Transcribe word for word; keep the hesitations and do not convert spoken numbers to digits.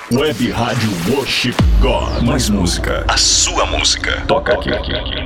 Web Rádio Worship God. Mais música. A sua música. Toca aqui. aqui, aqui.